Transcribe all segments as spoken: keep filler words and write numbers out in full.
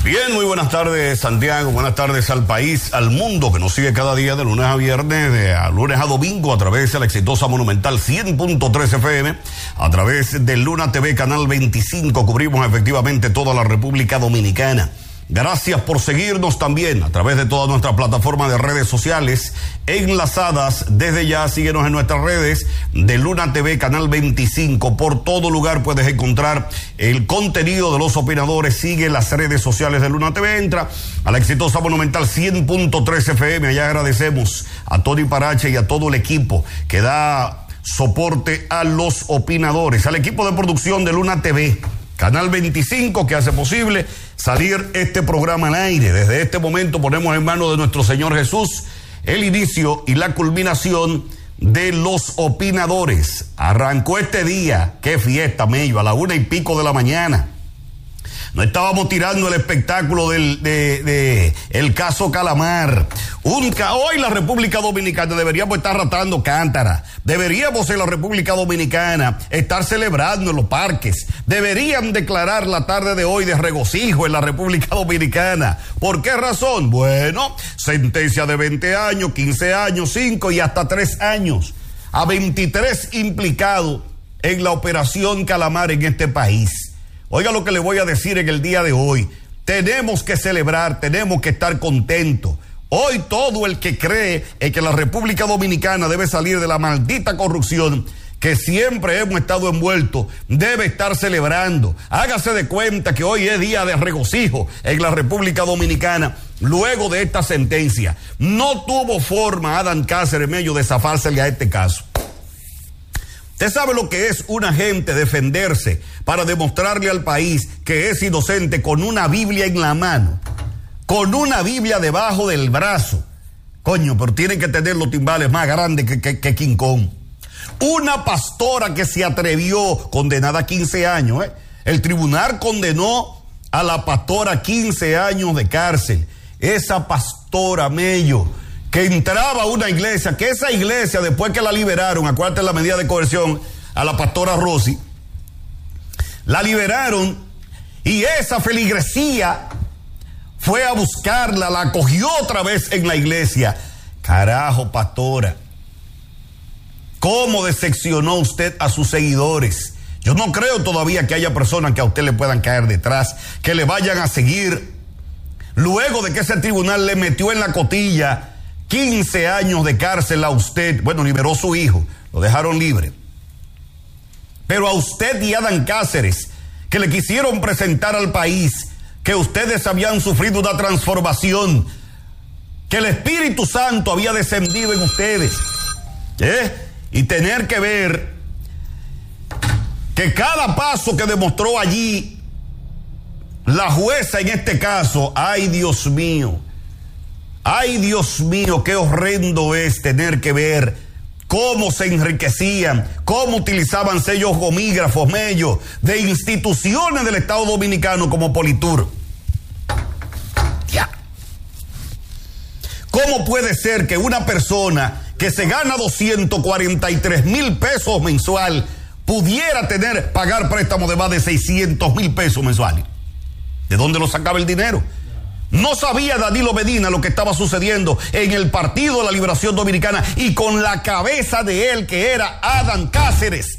Bien, muy buenas tardes, Santiago, buenas tardes al país, al mundo que nos sigue cada día de lunes a viernes, de a lunes a domingo a través de la exitosa Monumental cien punto tres F M, a través de Luna T V, Canal veinticinco, cubrimos efectivamente toda la República Dominicana. Gracias por seguirnos también a través de toda nuestra plataforma de redes sociales enlazadas. Desde ya síguenos en nuestras redes de Luna T V, Canal veinticinco. Por todo lugar puedes encontrar el contenido de los opinadores. Sigue las redes sociales de Luna T V. Entra a la exitosa Monumental cien punto tres F M. Allá agradecemos a Tony Parache y a todo el equipo que da soporte a los opinadores, al equipo de producción de Luna T V, Canal veinticinco, que hace posible salir este programa al aire. Desde este momento ponemos en manos de nuestro Señor Jesús el inicio y la culminación de los opinadores. Arrancó este día, qué fiesta, Mello, a la una y pico de la mañana. No estábamos tirando el espectáculo del de, de el caso Calamar. Un ca Hoy la República Dominicana deberíamos estar ratando cántara. Deberíamos en la República Dominicana estar celebrando en los parques. Deberían declarar la tarde de hoy de regocijo en la República Dominicana. ¿Por qué razón? Bueno, sentencia de veinte años, quince años, cinco y hasta tres años a veintitrés implicados en la operación Calamar en este país. Oiga lo que le voy a decir en el día de hoy. Tenemos que celebrar, tenemos que estar contentos. Hoy todo el que cree en que la República Dominicana debe salir de la maldita corrupción que siempre hemos estado envueltos, debe estar celebrando. Hágase de cuenta que hoy es día de regocijo en la República Dominicana luego de esta sentencia. No tuvo forma Adán Cáceres Mello de zafársele a este caso. Usted sabe lo que es un agente defenderse para demostrarle al país que es inocente con una Biblia en la mano, con una Biblia debajo del brazo. Coño, pero tienen que tener los timbales más grandes que, que, que King Kong. Una pastora que se atrevió, condenada a quince años, ¿eh? El tribunal condenó a la pastora a quince años de cárcel. Esa pastora, Mello, que entraba a una iglesia, que esa iglesia, después que la liberaron, acuérdate la medida de coerción a la pastora Rosy, la liberaron y esa feligresía fue a buscarla, la acogió otra vez en la iglesia. Carajo, pastora, ¿cómo decepcionó usted a sus seguidores? Yo no creo todavía que haya personas que a usted le puedan caer detrás, que le vayan a seguir, luego de que ese tribunal le metió en la cotilla quince años de cárcel a usted. Bueno, liberó a su hijo, lo dejaron libre. Pero a usted y a Adán Cáceres, que le quisieron presentar al país que ustedes habían sufrido una transformación, que el Espíritu Santo había descendido en ustedes, ¿eh? Y tener que ver que cada paso que demostró allí la jueza en este caso, ay Dios mío, ay Dios mío, qué horrendo es tener que ver cómo se enriquecían, cómo utilizaban sellos gomígrafos, Mello, de instituciones del Estado Dominicano como Politur. Ya. ¿Cómo puede ser que una persona que se gana doscientos cuarenta y tres mil pesos mensual pudiera tener, pagar préstamos de más de seiscientos mil pesos mensuales? ¿De dónde lo sacaba el dinero? No sabía Danilo Medina lo que estaba sucediendo en el Partido de la Liberación Dominicana y con la cabeza de él, que era Adán Cáceres,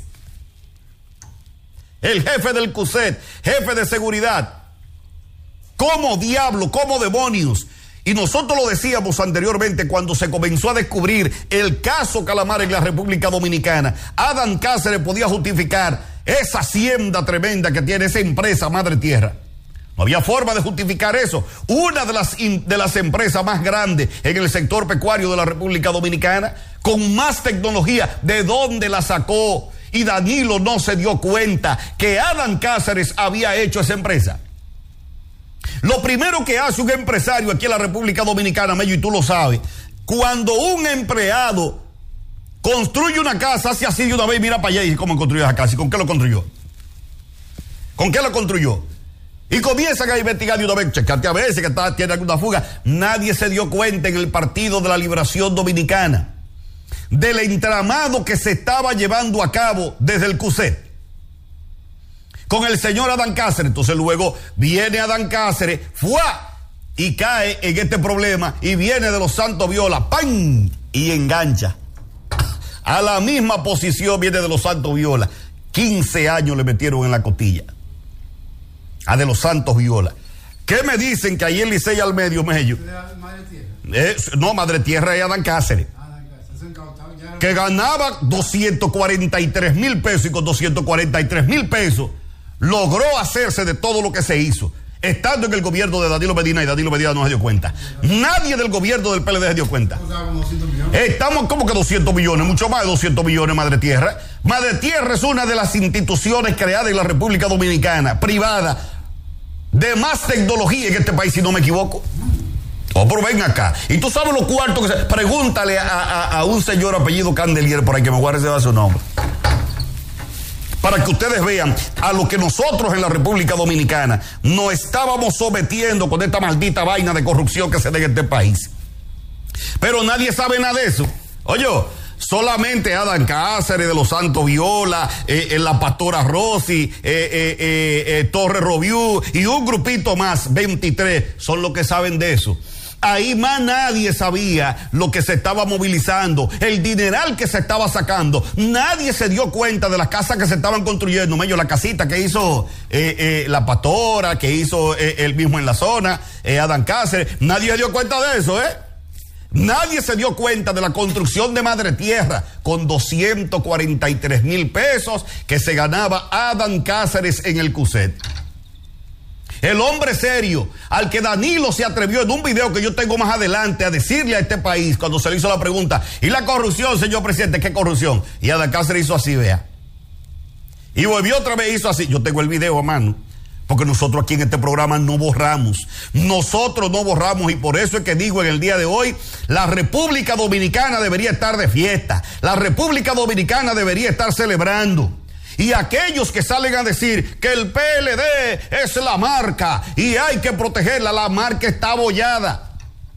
el jefe del C U S E T, jefe de seguridad. ¿Cómo diablo, cómo demonios? Y nosotros lo decíamos anteriormente cuando se comenzó a descubrir el caso Calamar en la República Dominicana. Adán Cáceres podía justificar esa hacienda tremenda que tiene esa empresa Madre Tierra. No había forma de justificar eso. Una de las, de las empresas más grandes en el sector pecuario de la República Dominicana, con más tecnología, ¿de dónde la sacó? Y Danilo no se dio cuenta que Adán Cáceres había hecho esa empresa. Lo primero que hace un empresario aquí en la República Dominicana, Mello, y tú lo sabes, cuando un empleado construye una casa, hace así de una vez, mira para allá y cómo construyó esa casa y con qué lo construyó. ¿Con qué lo construyó? Y comienzan a investigar de una vez, checate a veces que está, tiene alguna fuga. Nadie se dio cuenta en el Partido de la Liberación Dominicana del entramado que se estaba llevando a cabo desde el C U S E T. con el señor Adán Cáceres. Entonces luego viene Adán Cáceres, ¡fua! Y cae en este problema y viene de los Santos Viola, ¡pam! Y engancha. A la misma posición viene de los Santos Viola. quince años le metieron en la costilla a de los Santos Viola. ¿Qué me dicen que ahí en Licey al medio, Mello? Madre Tierra. Eh, no, Madre Tierra es Adán Cáceres. Adán Cáceres. Que ganaba doscientos cuarenta y tres mil pesos y con doscientos cuarenta y tres mil pesos logró hacerse de todo lo que se hizo, estando en el gobierno de Danilo Medina, y Danilo Medina no se dio cuenta. Nadie del gobierno del P L D se dio cuenta. Estamos como que doscientos millones, mucho más de doscientos millones, Madre Tierra. Madre Tierra es una de las instituciones creadas en la República Dominicana, privada, de más tecnología en este país, si no me equivoco. Oh, pero ven acá. Y tú sabes los cuartos que se... Pregúntale a, a, a un señor apellido Candelier, por ahí que me voy a reservar su nombre, para que ustedes vean a lo que nosotros en la República Dominicana nos estábamos sometiendo con esta maldita vaina de corrupción que se da en este país. Pero nadie sabe nada de eso. Oye, solamente Adán Cáceres, de los Santos Viola, eh, eh, la Pastora Rossi, eh, eh, eh, eh, Torre Robiú y un grupito más, veintitrés, son los que saben de eso. Ahí más nadie sabía lo que se estaba movilizando, el dineral que se estaba sacando. Nadie se dio cuenta de las casas que se estaban construyendo. Medio la casita que hizo eh, eh, la Pastora, que hizo eh, él mismo en la zona, eh, Adán Cáceres. Nadie se dio cuenta de eso, ¿eh? Nadie se dio cuenta de la construcción de Madre Tierra con doscientos cuarenta y tres mil pesos que se ganaba Adán Cáceres en el C U S E T. El hombre serio al que Danilo se atrevió en un video que yo tengo más adelante a decirle a este país cuando se le hizo la pregunta: ¿y la corrupción, señor presidente? ¿Qué corrupción? Y Adán Cáceres hizo así, vea. Y volvió otra vez, hizo así. Yo tengo el video a mano, porque nosotros aquí en este programa no borramos. Nosotros no borramos, y por eso es que digo en el día de hoy, la República Dominicana debería estar de fiesta. La República Dominicana debería estar celebrando. Y aquellos que salen a decir que el P L D es la marca y hay que protegerla, la marca está abollada.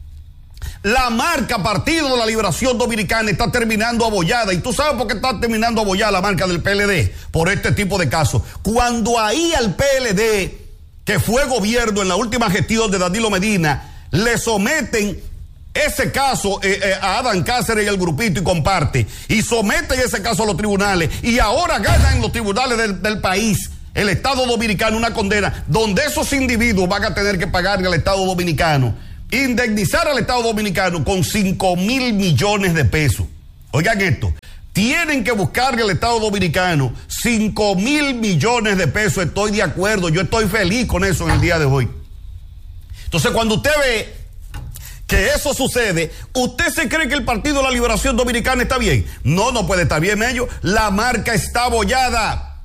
La marca Partido de la Liberación Dominicana está terminando abollada. ¿Y tú sabes por qué está terminando abollada la marca del P L D? Por este tipo de casos. Cuando ahí al P L D, que fue gobierno en la última gestión de Danilo Medina, le someten ese caso eh, eh, a Adán Cáceres y el grupito y comparte, y someten ese caso a los tribunales, y ahora ganan en los tribunales del, del país, el Estado Dominicano, una condena donde esos individuos van a tener que pagarle al Estado Dominicano, indemnizar al Estado Dominicano con cinco mil millones de pesos. Oigan esto, tienen que buscarle al Estado Dominicano cinco mil millones de pesos. Estoy de acuerdo, yo estoy feliz con eso en el día de hoy. Entonces, cuando usted ve que eso sucede, ¿usted se cree que el Partido de la Liberación Dominicana está bien? No, no puede estar bien, ellos. La marca está abollada.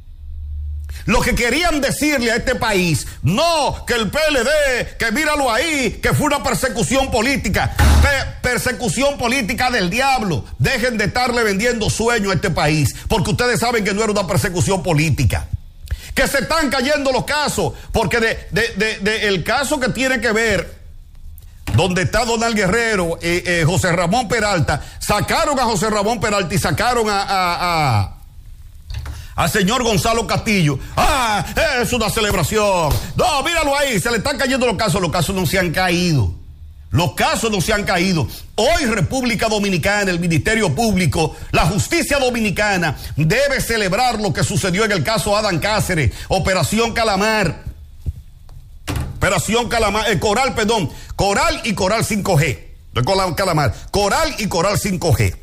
Lo que querían decirle a este país, no, que el P L D, que míralo ahí, que fue una persecución política. Pe- persecución política del diablo. Dejen de estarle vendiendo sueños a este país, porque ustedes saben que no era una persecución política. Que se están cayendo los casos, porque de, de, de, de el caso que tiene que ver donde está Donald Guerrero, eh, eh, José Ramón Peralta, sacaron a José Ramón Peralta y sacaron a, a, a al señor Gonzalo Castillo. Ah, es una celebración. No, míralo ahí, se le están cayendo los casos. Los casos no se han caído. Los casos no se han caído. Hoy República Dominicana, el Ministerio Público, la justicia dominicana debe celebrar lo que sucedió en el caso Adán Cáceres, Operación Calamar. Operación Calamar, eh, Coral, perdón, Coral y Coral cinco G. No es Calamar, Coral y Coral cinco G.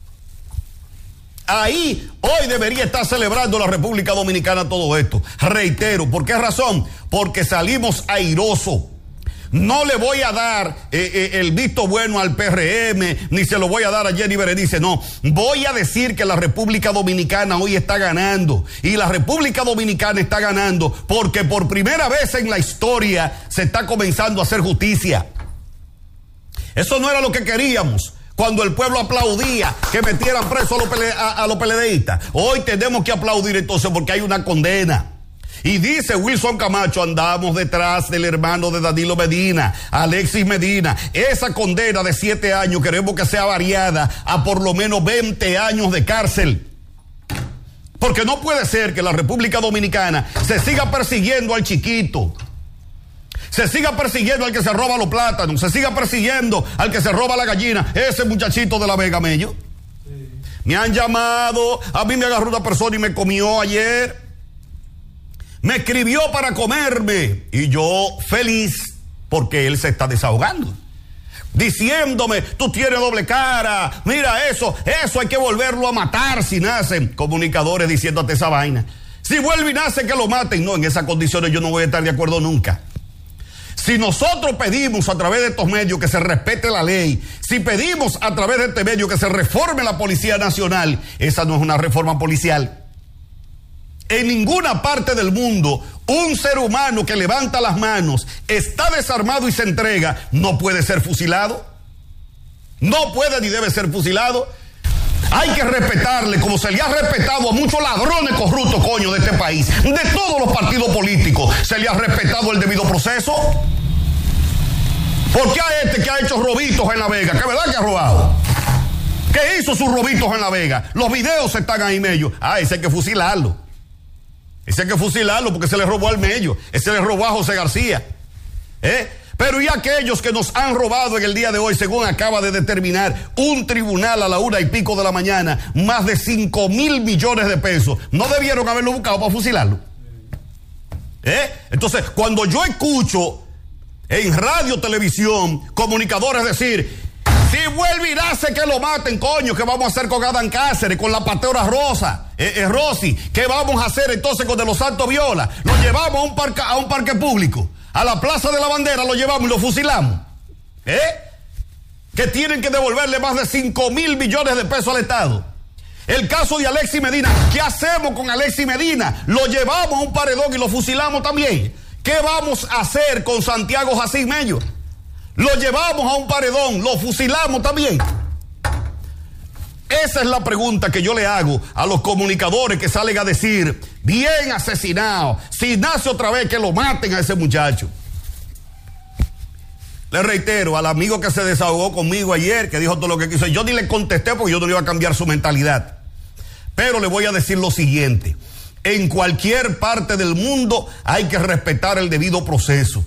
Ahí hoy debería estar celebrando la República Dominicana todo esto. Reitero, ¿por qué razón? Porque salimos airosos. No le voy a dar eh, eh, el visto bueno al P R M, ni se lo voy a dar a Jenny Berenice, no. Voy a decir que la República Dominicana hoy está ganando. Y la República Dominicana está ganando porque por primera vez en la historia se está comenzando a hacer justicia. Eso no era lo que queríamos cuando el pueblo aplaudía que metieran preso a los, pele, a, a los PLDistas. Hoy tenemos que aplaudir entonces porque hay una condena. Y dice Wilson Camacho, andamos detrás del hermano de Danilo Medina, Alexis Medina. Esa condena de siete años queremos que sea variada a por lo menos veinte años de cárcel. Porque no puede ser que en la República Dominicana se siga persiguiendo al chiquito, se siga persiguiendo al que se roba los plátanos, se siga persiguiendo al que se roba la gallina, ese muchachito de La Vega Mello. Sí. Me han llamado, a mí me agarró una persona y me comió ayer, me escribió para comerme, y yo feliz porque él se está desahogando, diciéndome, tú tienes doble cara, mira eso, eso hay que volverlo a matar si nacen. Comunicadores diciéndote esa vaina. Si vuelve y nace, que lo maten. No, en esas condiciones yo no voy a estar de acuerdo nunca. Si nosotros pedimos a través de estos medios que se respete la ley, si pedimos a través de este medio que se reforme la Policía Nacional, esa no es una reforma policial. En ninguna parte del mundo, un ser humano que levanta las manos, está desarmado y se entrega, no puede ser fusilado. No puede ni debe ser fusilado. Hay que respetarle, como se le ha respetado a muchos ladrones corruptos, coño, de este país. De todos los partidos políticos, se le ha respetado el debido proceso. ¿Por qué a este que ha hecho robitos en La Vega? ¿Qué verdad que ha robado? ¿Qué hizo sus robitos en La Vega? Los videos están ahí medio. Ah, ese hay que fusilarlo. Ese hay que fusilarlo porque se le robó al Mello. Ese le robó a José García. ¿Eh? Pero y aquellos que nos han robado en el día de hoy, según acaba de determinar un tribunal a la una y pico de la mañana, más de cinco mil millones de pesos, ¿no debieron haberlo buscado para fusilarlo? ¿Eh? Entonces, cuando yo escucho en radio, televisión, comunicadores decir, si vuelve y nace, que lo maten, coño, ¿qué vamos a hacer con Adán Cáceres, con la pateora Rosa, eh, eh, Rossi? ¿Qué vamos a hacer entonces con De los Santos Viola? Lo llevamos a un parque, a un parque público, a la Plaza de la Bandera, lo llevamos y lo fusilamos. ¿Eh? Que tienen que devolverle más de cinco mil millones de pesos al Estado. El caso de Alexis Medina, ¿qué hacemos con Alexis Medina? Lo llevamos a un paredón y lo fusilamos también. ¿Qué vamos a hacer con Santiago Jacín Mello? Lo llevamos a un paredón, lo fusilamos también. Esa es la pregunta que yo le hago a los comunicadores que salen a decir, bien asesinado, si nace otra vez, que lo maten a ese muchacho. Le reitero al amigo que se desahogó conmigo ayer, que dijo todo lo que quiso, yo ni le contesté porque yo no iba a cambiar su mentalidad. Pero le voy a decir lo siguiente, en cualquier parte del mundo hay que respetar el debido proceso.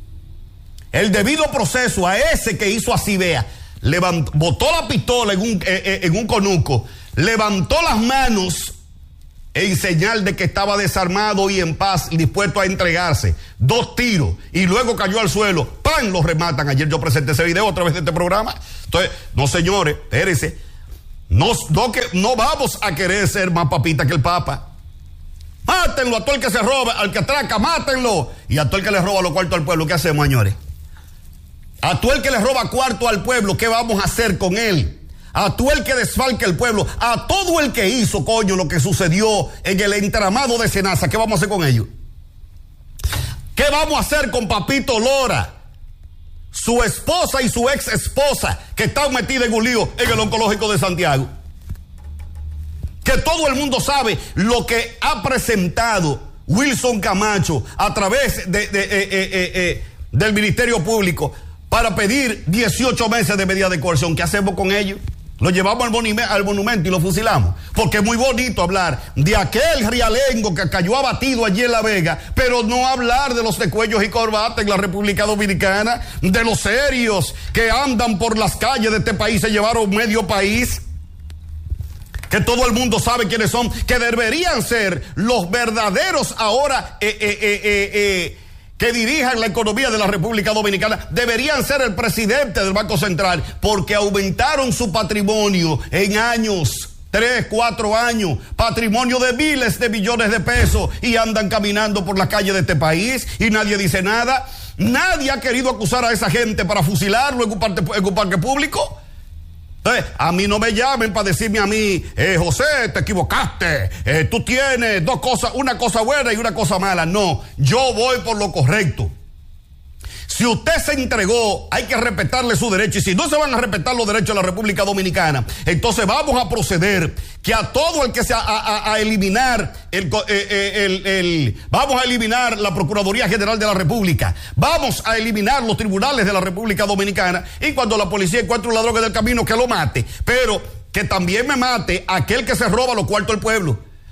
El debido proceso a ese que hizo así, vea, levantó, botó la pistola en un, eh, eh, en un conuco, levantó las manos en señal de que estaba desarmado y en paz, dispuesto a entregarse, dos tiros, y luego cayó al suelo, ¡pam!, lo rematan. Ayer yo presenté ese video a través de este programa. Entonces, no señores, espérense, no, no, que, no vamos a querer ser más papita que el Papa. Mátenlo a todo el que se roba, al que atraca, mátenlo, y a todo el que le roba los cuartos al pueblo. ¿Qué hacemos, señores? A tú el que le roba cuarto al pueblo, ¿qué vamos a hacer con él? A tú el que desfalca el pueblo, a todo el que hizo, coño, lo que sucedió en el entramado de Senasa, ¿qué vamos a hacer con ellos? ¿Qué vamos a hacer con Papito Lora, su esposa y su ex esposa, que están metidas en un lío en el oncológico de Santiago? Que todo el mundo sabe lo que ha presentado Wilson Camacho a través de, de, eh, eh, eh, eh, del Ministerio Público para pedir dieciocho meses de medida de coerción. ¿Qué hacemos con ellos? Lo llevamos al, monime, al monumento y lo fusilamos. Porque es muy bonito hablar de aquel rialengo que cayó abatido allí en La Vega, pero no hablar de los de cuellos y corbatas en la República Dominicana, de los serios que andan por las calles de este país, se llevaron medio país, que todo el mundo sabe quiénes son, que deberían ser los verdaderos ahora eh, eh, eh, eh, eh, que dirijan la economía de la República Dominicana, deberían ser el presidente del Banco Central, porque aumentaron su patrimonio en años, tres, cuatro años, patrimonio de miles de millones de pesos, y andan caminando por la calle de este país y nadie dice nada. Nadie ha querido acusar a esa gente para fusilarlo en un parque, en un parque público. Eh, a mí no me llamen para decirme a mí, eh, José, te equivocaste, eh, tú tienes dos cosas, una cosa buena y una cosa mala. No, yo voy por lo correcto. Si usted se entregó, hay que respetarle su derecho, y si no se van a respetar los derechos de la República Dominicana, entonces vamos a proceder que a todo el que se a, a, a eliminar el, el, el, el vamos a eliminar la Procuraduría General de la República, vamos a eliminar los tribunales de la República Dominicana, y cuando la policía encuentre un ladrón en el camino, que lo mate, pero que también me mate aquel que se roba los cuartos del pueblo.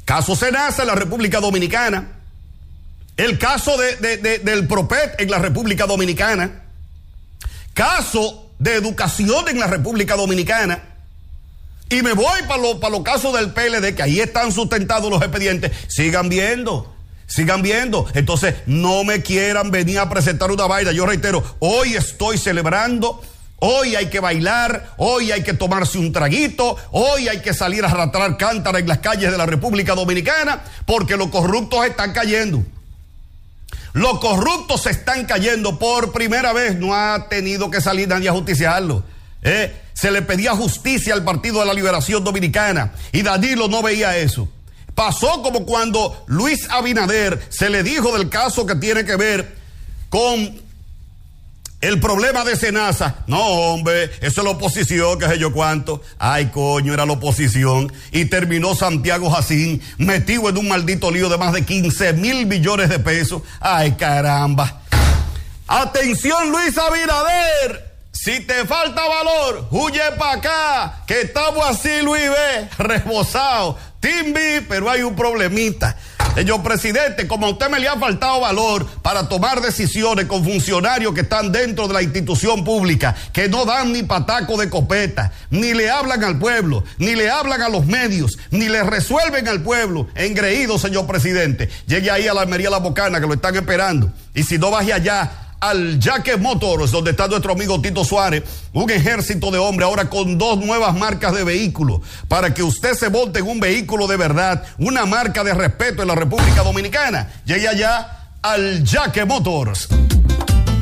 caso Senasa en la República Dominicana, el caso de, de, de, del Propet en la República Dominicana, caso de educación en la República Dominicana, y me voy para los para los casos del P L D, que ahí están sustentados los expedientes. Sigan viendo, sigan viendo. Entonces, no me quieran venir a presentar una vaina. Yo reitero, hoy estoy celebrando, hoy hay que bailar, hoy hay que tomarse un traguito, hoy hay que salir a arrastrar cántara en las calles de la República Dominicana, porque los corruptos están cayendo. Los corruptos se están cayendo. Por primera vez no ha tenido que salir nadie a justiciarlo. ¿eh? Se le pedía justicia al Partido de la Liberación Dominicana y Danilo no veía eso. Pasó como cuando Luis Abinader se le dijo del caso que tiene que ver con el problema de Senasa. No, hombre, eso es la oposición, qué sé yo cuánto. Ay, coño, era la oposición. Y terminó Santiago Jacín metido en un maldito lío de más de quince mil millones de pesos. Ay, caramba. Atención, Luis Abinader. Si te falta valor, huye para acá, que estamos así, Luis B, rebosado. Team B, pero hay un problemita. Señor presidente, como a usted me le ha faltado valor para tomar decisiones con funcionarios que están dentro de la institución pública, que no dan ni pataco de copeta, ni le hablan al pueblo, ni le hablan a los medios, ni le resuelven al pueblo, engreído, señor presidente, llegue ahí a la Almería La Bocana, que lo están esperando, y si no, baje allá al Jaque Motors, donde está nuestro amigo Tito Suárez, un ejército de hombres ahora con dos nuevas marcas de vehículos, para que usted se monte en un vehículo de verdad, una marca de respeto en la República Dominicana. Llegue allá al Jaque Motors.